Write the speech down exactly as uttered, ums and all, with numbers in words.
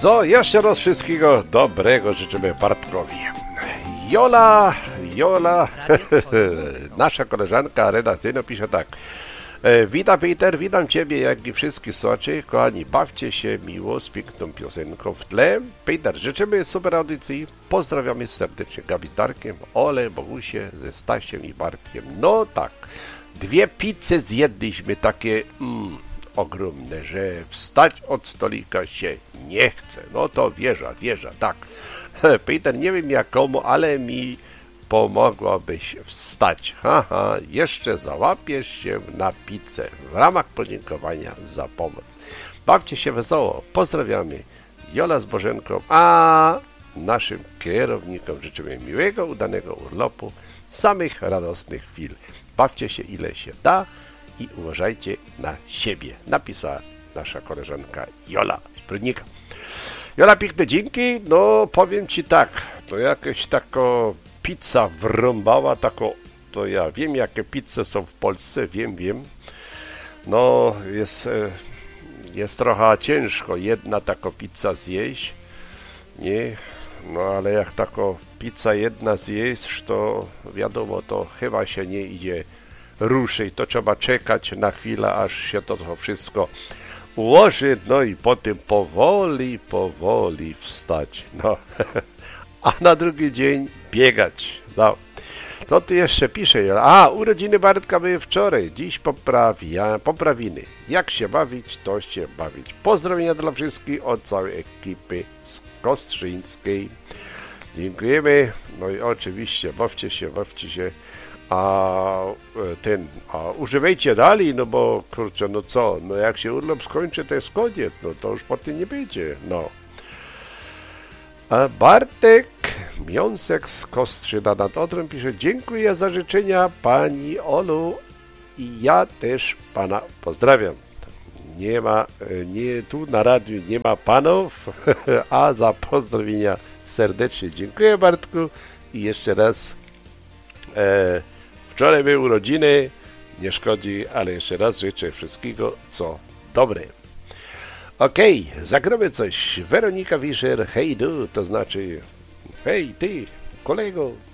So, jeszcze raz wszystkiego dobrego życzymy Bartkowi. Jola, Jola, nasza koleżanka redakcyjna pisze tak. Witam Peter, witam Ciebie, jak i wszystkich słuchaczy. Kochani, bawcie się miło z piękną piosenką w tle. Peter, życzymy super audycji. Pozdrawiamy serdecznie Gabi z Darkiem, Ole, Bogusie, ze Stasiem i Bartkiem. No tak, dwie pizze zjedliśmy takie mm, ogromne, że wstać od stolika się nie chce. No to wieża, wieża, tak. Peter, nie wiem jak komu, ale mi pomogłabyś wstać. Haha, jeszcze załapiesz się na pizzę w ramach podziękowania za pomoc. Bawcie się wesoło. Pozdrawiamy. Jola z Bożenką, a naszym kierownikom życzymy miłego, udanego urlopu, samych radosnych chwil. Bawcie się ile się da i uważajcie na siebie. Napisała nasza koleżanka Jola z Brudnika. Jola, piękne dzięki. No powiem Ci tak, to jakieś tako pizza wrąbała, tako, to ja wiem jakie pizze są w Polsce, wiem, wiem. No jest, jest trochę ciężko jedna taka pizza zjeść, nie? No ale jak tako pizza jedna zjeść, to wiadomo, to chyba się nie idzie ruszyć, to trzeba czekać na chwilę, aż się to, to wszystko ułoży, no i potem powoli, powoli wstać, no. A na drugi dzień biegać. No, to ty jeszcze pisze. A, urodziny Bartka były wczoraj. Dziś poprawia, poprawiny. Jak się bawić, to się bawić. Pozdrowienia dla wszystkich od całej ekipy z Kostrzyńskiej. Dziękujemy. No i oczywiście, bawcie się, bawcie się. A ten, a używajcie dalej, no bo kurczę, no co, no jak się urlop skończy, to jest koniec, no to już potem nie będzie, no. A Bartek Miąsek z Kostrzyna nad Odrą pisze: dziękuję za życzenia pani Olu i ja też pana pozdrawiam. Nie ma, nie, tu na radiu nie ma panów, a za pozdrowienia serdecznie dziękuję Bartku i jeszcze raz e, wczoraj były urodziny, nie szkodzi, ale jeszcze raz życzę wszystkiego co dobre. Okej, okay, zagramy coś. Weronika Wischer, hej du, to znaczy hej ty, kolego.